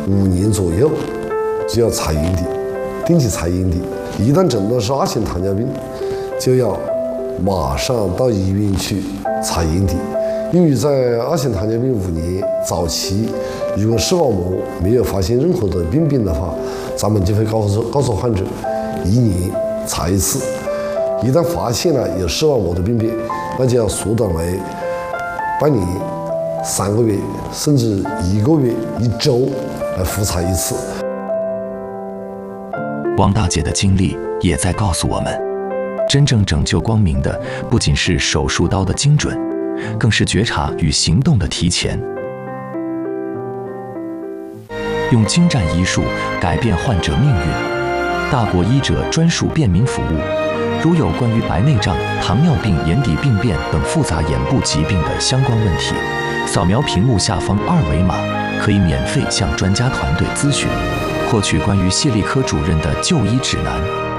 年左右就要采阴蒂，定期采阴蒂。一旦诊断是二型糖尿病，就要马上到医院去采阴蒂。由于在二型糖尿病5年早期，如果视网膜没有发现任何的病变的话，咱们就会告诉患者1年采一次。一旦发现了有视网膜的病变，那就要缩短为半年、3个月，甚至1个月、1周来复采一次。 王大姐的经历也在告诉我们，真正拯救光明的不仅是手术刀的精准，更是觉察与行动的提前。用精湛医术改变患者命运，大国医者专属便民服务。如有关于白内障、糖尿病、眼底病变等复杂眼部疾病的相关问题，扫描屏幕下方2维码，可以免费向专家团队咨询，获取关于谢丽科主任的就医指南。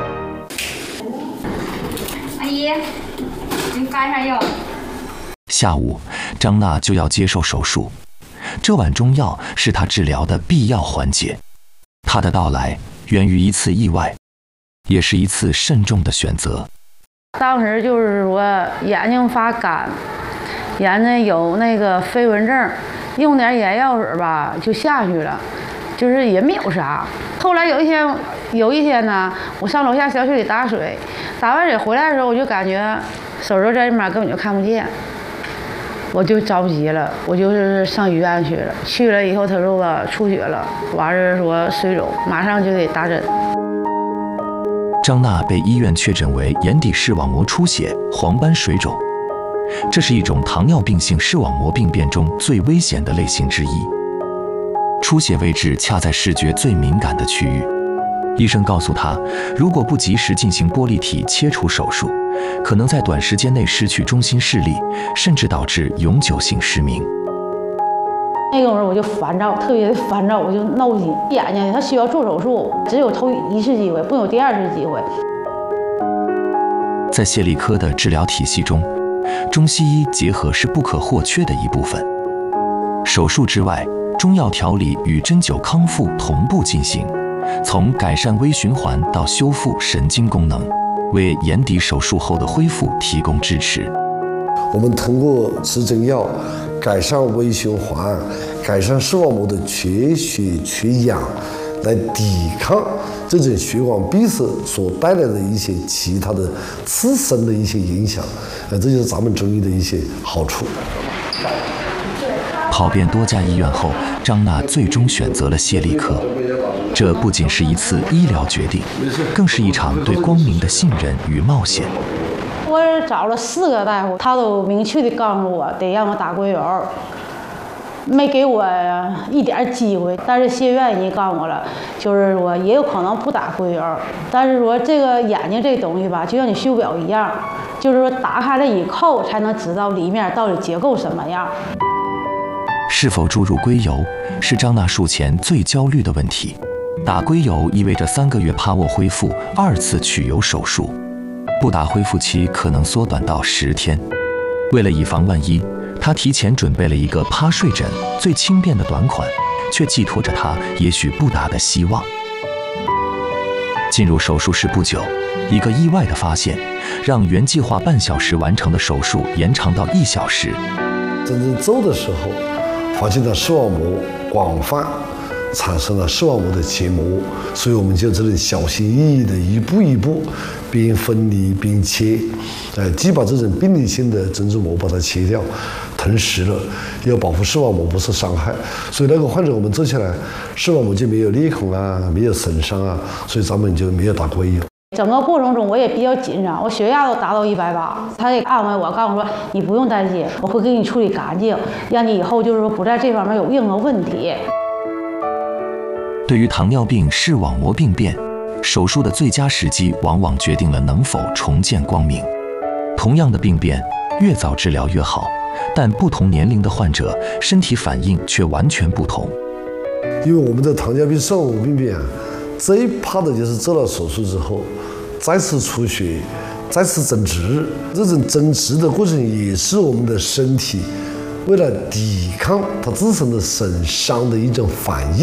阿姨，给你发一下药。 下午，张娜就要接受手术，这碗中药是她治疗的必要环节。她的到来源于一次意外，也是一次慎重的选择。 当时就是说眼睛发干，眼睛有那个飞蚊症，用点眼药水吧就下去了，就是也没有啥。后来有一天呢，我上楼下小区里打水，打完水回来的时候，我就感觉手肘这面根本就看不见，我就着急了，我就是上医院去了。去了以后，他说我出血了，完事说水肿，马上就得打针。 张娜被医院确诊为眼底视网膜出血、黄斑水肿，这是一种糖尿病性视网膜病变中最危险的类型之一。出血位置恰在视觉最敏感的区域，医生告诉她，如果不及时进行玻璃体切除手术，可能在短时间内失去中心视力，甚至导致永久性失明。 那个时候我就烦躁，特别的烦躁，我就闹心。眼睛他需要做手术，只有头1次机会，不有第2次机会。 在谢丽科的治疗体系中，中西医结合是不可或缺的一部分。手术之外，中药调理与针灸康复同步进行，从改善微循环到修复神经功能，为眼底手术后的恢复提供支持。 我们通过吃针药改善微循环，改善视网膜的缺血缺氧，来抵抗这种血管闭塞所带来的一些其他的次生的一些影响。这就是咱们中医的一些好处。 跑遍多家医院后，张娜最终选择了谢丽科。这不仅是一次医疗决定，更是一场对光明的信任与冒险。 我找了4个大夫，他都明确的告诉我得让我打硅油，没给我一点机会。但是谢院已经告诉我了，就是说也有可能不打硅油，但是说这个眼睛这东西吧，就像你修表一样，就是说打开了以后才能知道里面到底结构什么样。 是否注入硅油是张娜术前最焦虑的问题。打硅油意味着3个月趴卧恢复2次取油手术，不打恢复期可能缩短到10天。为了以防万一，她提前准备了一个趴睡枕，最轻便的短款，却寄托着她也许不打的希望。进入手术室不久，一个意外的发现，让原计划半小时完成的手术延长到1小时。 真正做的时候，发现了视网膜广泛产生了视网膜的结膜，所以我们就这里小心翼翼的一步一步，边分离边切，既把这种病理性的针织膜把它切掉，同时了要保护视网膜不受伤害。所以那个患者我们做起来，视网膜就没有裂孔啊，没有损伤啊，所以咱们就没有打硅油。 整个过程中我也比较紧张，我血压都达到180，他也安慰我，告诉我说你不用担心，我会给你处理干净，让你以后就是说不在这方面有任何问题。 对于糖尿病视网膜病变，手术的最佳时机往往决定了能否重见光明。同样的病变，越早治疗越好，但不同年龄的患者身体反应却完全不同。 因为我们的糖尿病视网膜病变最怕的就是做了手术之后再次出血，再次增殖。这种增殖的过程也是我们的身体为了抵抗它自身的损伤的一种反应。